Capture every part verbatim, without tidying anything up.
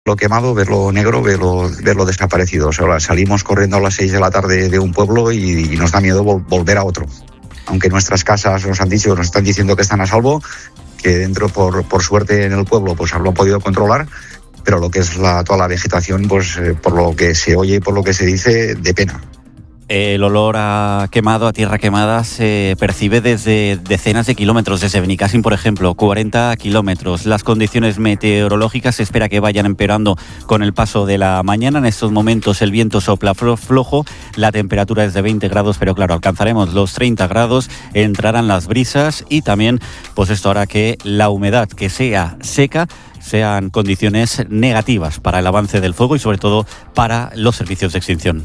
Lo quemado, verlo negro, verlo, verlo desaparecido. O sea, salimos corriendo a las seis de la tarde de un pueblo y, y nos da miedo vol- volver a otro. Aunque nuestras casas nos han dicho, nos están diciendo que están a salvo, que dentro, por, por suerte en el pueblo, pues lo han podido controlar, pero lo que es la, toda la vegetación, pues eh, por lo que se oye y por lo que se dice, de pena. El olor a quemado, a tierra quemada, se percibe desde decenas de kilómetros, desde Benicàssim, por ejemplo, cuarenta kilómetros. Las condiciones meteorológicas se espera que vayan empeorando con el paso de la mañana. En estos momentos el viento sopla flojo, la temperatura es de veinte grados, pero claro, alcanzaremos los treinta grados, entrarán las brisas y también, pues esto hará que la humedad, que sea seca, sean condiciones negativas para el avance del fuego y sobre todo para los servicios de extinción.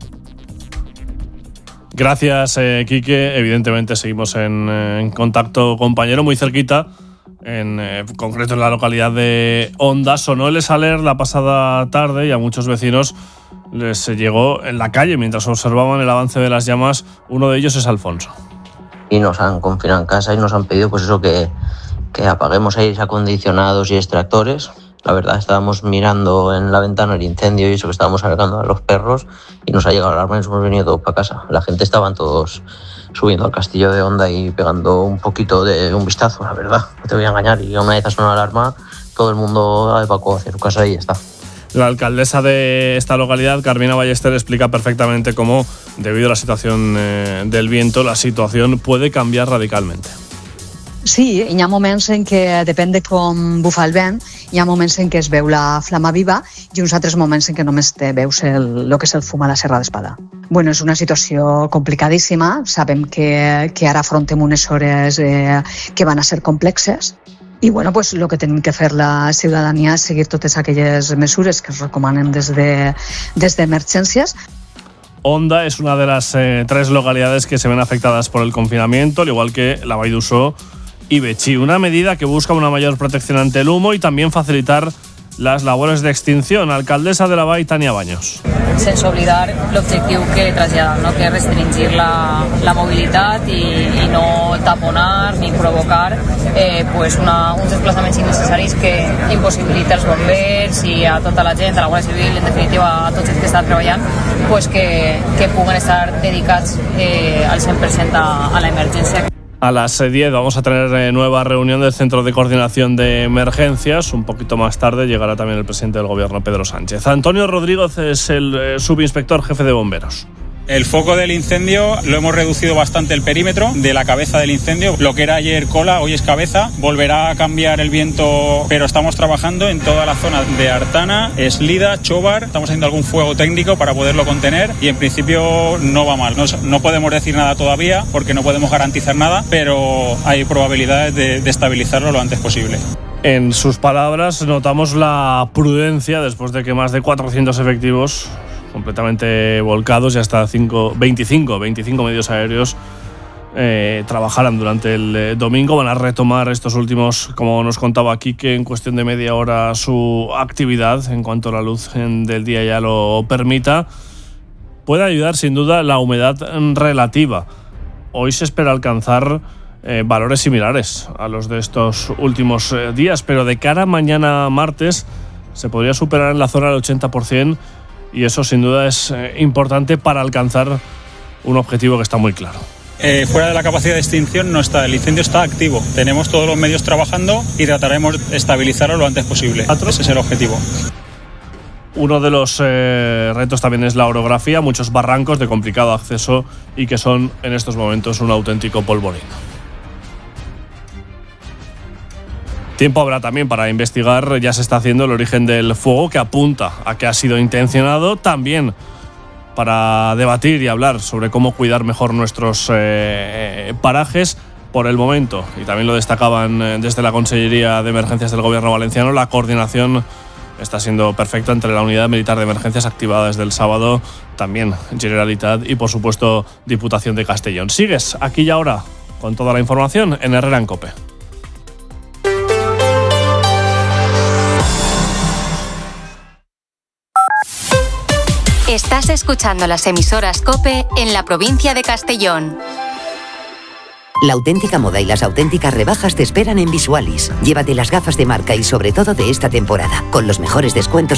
Gracias, eh, Quique. Evidentemente seguimos en, en contacto, compañero, muy cerquita, en eh, concreto en la localidad de Onda. Sonó el Saler la pasada tarde y a muchos vecinos les llegó en la calle mientras observaban el avance de las llamas. Uno de ellos es Alfonso. Y nos han confinado en casa y nos han pedido pues eso que, que apaguemos aires acondicionados y extractores. La verdad, estábamos mirando en la ventana el incendio y eso, que estábamos sacando a los perros y nos ha llegado la alarma y nos hemos venido todos para casa. La gente estaban todos subiendo al castillo de Onda y pegando un poquito de un vistazo, la verdad. No te voy a engañar. Y una vez ha sonado la alarma, todo el mundo ha evacuado hacia su casa y ya está. La alcaldesa de esta localidad, Carmina Ballester, explica perfectamente cómo, debido a la situación eh, del viento, la situación puede cambiar radicalmente. Sí, hi ha moments en què, depèn de com bufa el vent, hi ha moments en què es veu la flama viva i uns altres moments en què només te veus el, el que és el fum a la Serra d'Espada. Bueno, és una situació complicadíssima, sabem que, que ara afrontem unes hores eh, que van a ser complexes i bueno, pues, el que tenim que fer la ciutadania és seguir totes aquelles mesures que es recomanen des de, des d'emergències. Onda es una de las eh, tres localidades que se ven afectadas por el confinamiento, al igual que la Vall d'Uixó y Betxí. Una medida que busca una mayor protección ante el humo y también facilitar las labores de extinción. Alcaldesa de la Vall, Tania Baños. Sense oblidar l'objectiu que traslladen, no? Que és restringir la, la mobilitat i, i no taponar ni provocar eh, pues una, uns desplaçaments innecessaris que impossibilita als bombers i a tota la gent, a la Guàrdia Civil, en definitiva a tots els que estan treballant, pues que, que puguen estar dedicats eh, al cent per cent a, a la emergència. A las diez vamos a tener eh, nueva reunión del Centro de Coordinación de Emergencias. Un poquito más tarde llegará también el presidente del Gobierno, Pedro Sánchez. Antonio Rodríguez es el eh, subinspector jefe de bomberos. El foco del incendio lo hemos reducido bastante el perímetro de la cabeza del incendio. Lo que era ayer cola, hoy es cabeza. Volverá a cambiar el viento, pero estamos trabajando en toda la zona de Artana, Eslida, Chobar. Estamos haciendo algún fuego técnico para poderlo contener y en principio no va mal. No, no podemos decir nada todavía porque no podemos garantizar nada, pero hay probabilidades de, de estabilizarlo lo antes posible. En sus palabras notamos la prudencia después de que más de cuatrocientos efectivos completamente volcados y hasta cinco, veinticinco, veinticinco medios aéreos eh, trabajaran durante el eh, domingo. Van a retomar estos últimos, como nos contaba aquí, que en cuestión de media hora su actividad, en cuanto la luz en, del día ya lo permita. Puede ayudar sin duda la humedad relativa. Hoy se espera alcanzar eh, valores similares a los de estos últimos eh, días, pero de cara a mañana martes se podría superar en la zona del ochenta por ciento. Y eso sin duda es eh, importante para alcanzar un objetivo que está muy claro. Eh, fuera de la capacidad de extinción no está, el incendio está activo. Tenemos todos los medios trabajando y trataremos de estabilizarlo lo antes posible. Ese es el objetivo. Uno de los eh, retos también es la orografía, muchos barrancos de complicado acceso y que son en estos momentos un auténtico polvorín. Tiempo habrá también para investigar, ya se está haciendo el origen del fuego, que apunta a que ha sido intencionado, también para debatir y hablar sobre cómo cuidar mejor nuestros eh, parajes. Por el momento, y también lo destacaban desde la Consellería de Emergencias del Gobierno valenciano, la coordinación está siendo perfecta entre la Unidad Militar de Emergencias activada desde el sábado, también Generalitat y por supuesto Diputación de Castellón. Sigues aquí y ahora con toda la información en Herrera en COPE. Estás escuchando las emisoras COPE en la provincia de Castellón. La auténtica moda y las auténticas rebajas te esperan en Visualis. Llévate las gafas de marca y sobre todo de esta temporada, con los mejores descuentos